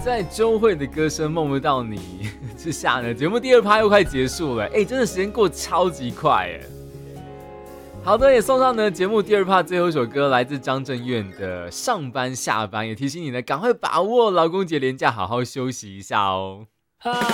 在周蕙的歌声《梦不到你》之下呢，节目第2趴又快结束了，真的时间过超级快耶。好的，也送上呢节目第2趴最后一首歌，来自张震岳的《上班下班》，也提醒你呢，赶快把握劳工节连假，好好休息一下哦。